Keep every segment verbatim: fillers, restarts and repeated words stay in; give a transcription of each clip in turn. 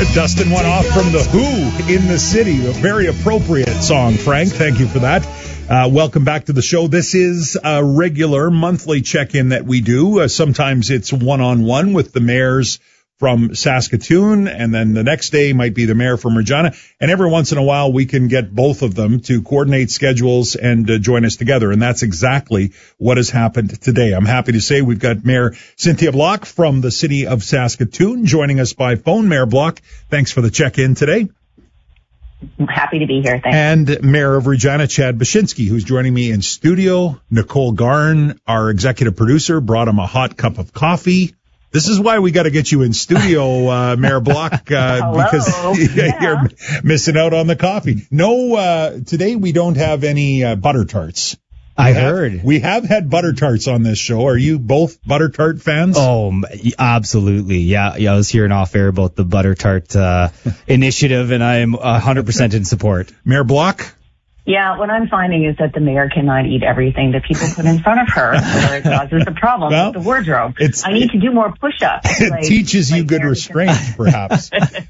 Dustin went off from The Who, In the City. A very appropriate song, Frank. Thank you for that. Uh, welcome back to the show. This is a regular monthly check-in that we do. Uh, sometimes it's one-on-one with the mayors from Saskatoon, and then the next day might be the mayor from Regina. And every once in a while, we can get both of them to coordinate schedules and uh, join us together. And that's exactly what has happened today. I'm happy to say we've got Mayor Cynthia Block from the city of Saskatoon joining us by phone. Mayor Block, thanks for the check-in today. I'm happy to be here. Thanks. And Mayor of Regina, Chad Baczynski, who's joining me in studio. Nicole Garn, our executive producer, brought him a hot cup of coffee. This is why we got to get you in studio, uh, Mayor Block, uh, because yeah. you're missing out on the coffee. No, uh, today we don't have any uh, butter tarts. I we have, heard. We have had butter tarts on this show. Are you both butter tart fans? Oh, absolutely. Yeah, yeah. I was hearing off air about the butter tart uh, initiative, and I am one hundred percent in support. Mayor Block? Yeah, what I'm finding is that the mayor cannot eat everything that people put in front of her, or it causes a problem well, with the wardrobe. I need to do more push-ups. It like, teaches you like good restraint, perhaps.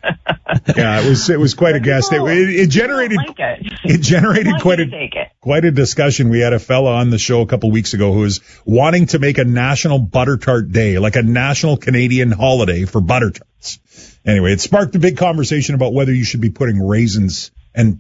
Yeah, it was it was quite a guest. It, it, it generated like it. it generated quite a take it. quite a discussion. We had a fella on the show a couple weeks ago who was wanting to make a national butter tart day, like a national Canadian holiday for butter tarts. Anyway, it sparked a big conversation about whether you should be putting raisins and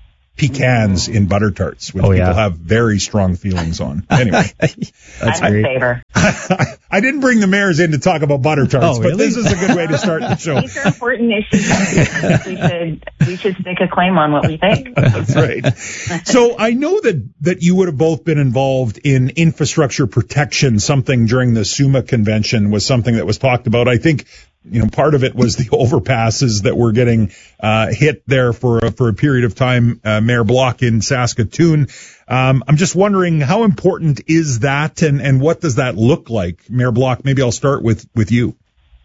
pecans in butter tarts, which oh, people yeah. have very strong feelings on. Anyway. That's I'm great. in favor. I didn't bring the mayors in to talk about butter tarts, oh, really? but this is a good way to start the show. These are important issues. we should we should stake a claim on what we think. That's right. So I know that, that you would have both been involved in infrastructure protection. Something during the SUMA convention was something that was talked about. I think, you know, part of it was the overpasses that were getting uh, hit there for a, for a period of time, uh, Mayor Block in Saskatoon. Um, I'm just wondering, how important is that, and, and what does that look like? Mayor Block, maybe I'll start with, with you.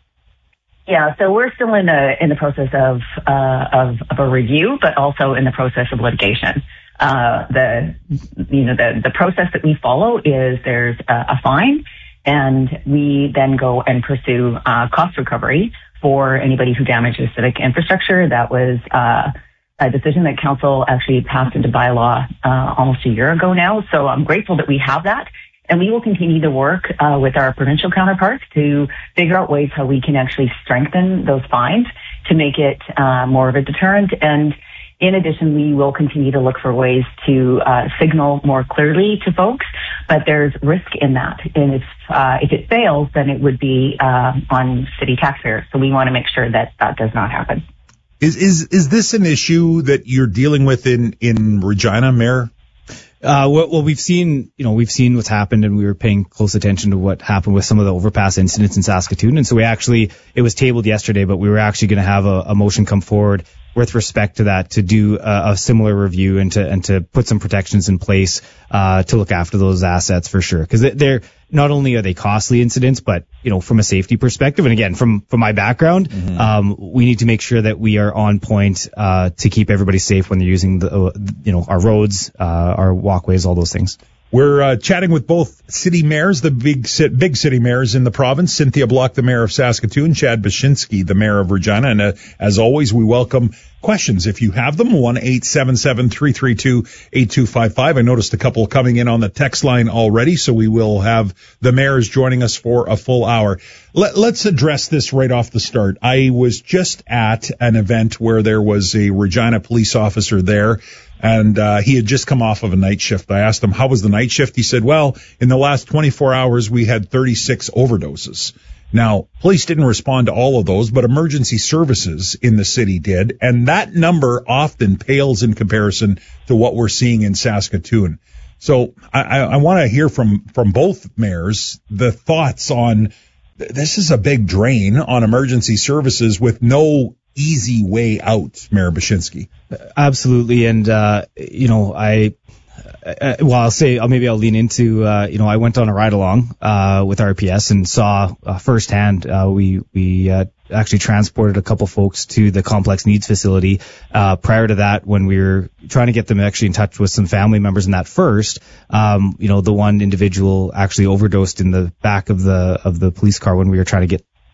Yeah, so we're still in a in the process of uh, of, of a review, but also in the process of litigation. Uh, the you know the the process that we follow is there's a, a fine. And we then go and pursue uh, cost recovery for anybody who damages civic infrastructure. That was uh, a decision that council actually passed into bylaw uh, almost a year ago now. So I'm grateful that we have that. And we will continue to work uh, with our provincial counterparts to figure out ways how we can actually strengthen those fines to make it uh, more of a deterrent. And in addition, we will continue to look for ways to uh, signal more clearly to folks, but there's risk in that. And if uh, if it fails, then it would be uh, on city taxpayers. So we want to make sure that that does not happen. Is is is this an issue that you're dealing with in in Regina, Mayor? Uh, well, well, we've seen, you know, we've seen what's happened, and we were paying close attention to what happened with some of the overpass incidents in Saskatoon. And so we actually, it was tabled yesterday, but we were actually going to have a, a motion come forward with respect to that, to do a, a similar review and to and to put some protections in place uh to look after those assets for sure, because they're not only are they costly incidents, but you know, from a safety perspective, and again from from my background, mm-hmm. um we need to make sure that we are on point uh to keep everybody safe when they're using the uh, you know our roads, uh our walkways, all those things. We're uh, chatting with both city mayors, the big big city mayors in the province. Cynthia Block, the mayor of Saskatoon, Chad Baczynski, the mayor of Regina. And uh, as always, we welcome questions if you have them. one eight seven seven, three three two, eight two five five. I noticed a couple coming in on the text line already, so we will have the mayors joining us for a full hour. Let, let's address this right off the start. I was just at an event where there was a Regina police officer there, and uh, he had just come off of a night shift. I asked him, how was the night shift? He said, well, in the last twenty-four hours, we had thirty-six overdoses. Now, police didn't respond to all of those, but emergency services in the city did, and that number often pales in comparison to what we're seeing in Saskatoon. So I, I, I want to hear from, from both mayors the thoughts on this is a big drain on emergency services with no easy way out, Mayor Baczynski. Absolutely. And, uh, you know, I, uh, well, I'll say, uh, maybe I'll lean into, uh, you know, I went on a ride along, uh, with R P S and saw uh, firsthand, uh, we, we, uh, actually transported a couple folks to the complex needs facility. Uh, prior to that, when we were trying to get them actually in touch with some family members in that first, um, you know, the one individual actually overdosed in the back of the, of the police car when we were trying to get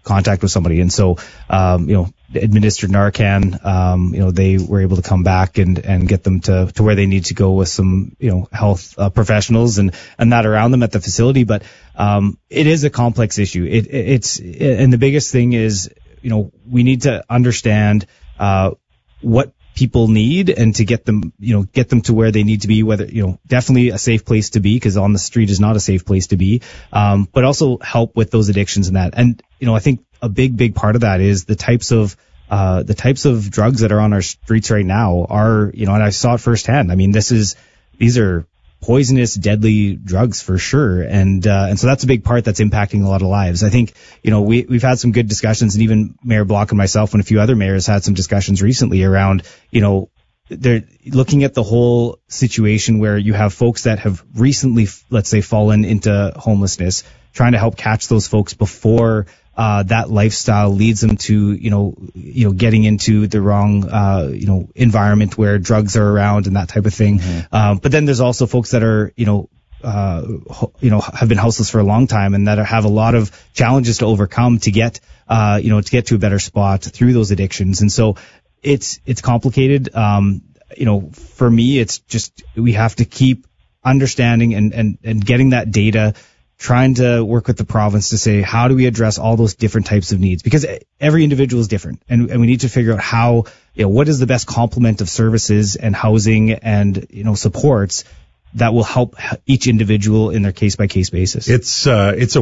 contact with somebody. And so, um, you know, administered Narcan, um, you know, they were able to come back and, and get them to, to where they need to go with some, you know, health uh, professionals and, and that around them at the facility. But, um, it is a complex issue. It, it it's, and the biggest thing is, you know, we need to understand, uh, what people need and to get them, you know, get them to where they need to be, whether, you know, definitely a safe place to be, because on the street is not a safe place to be. Um, but also help with those addictions and that. And, you know, I think a big, big part of that is the types of, uh, the types of drugs that are on our streets right now are, you know, and I saw it firsthand. I mean, this is, these are poisonous, deadly drugs for sure. And, uh, and so that's a big part that's impacting a lot of lives. I think, you know, we, we've had some good discussions, and even Mayor Block and myself and a few other mayors had some discussions recently around, you know, they're looking at the whole situation where you have folks that have recently, let's say, fallen into homelessness, trying to help catch those folks before uh that lifestyle leads them to, you know, you know, getting into the wrong, uh, you know, environment where drugs are around and that type of thing. Mm-hmm. Um, but then there's also folks that are, you know, uh, ho- you know, have been houseless for a long time and that are, have a lot of challenges to overcome to get, uh, you know, to get to a better spot through those addictions. And so it's, it's complicated. Um, you know, for me, it's just, we have to keep understanding and, and, and getting that data, trying to work with the province to say, how do we address all those different types of needs? Because every individual is different, and, and we need to figure out how, you know, what is the best complement of services and housing and, you know, supports that will help each individual in their case by case basis. It's, uh, it's a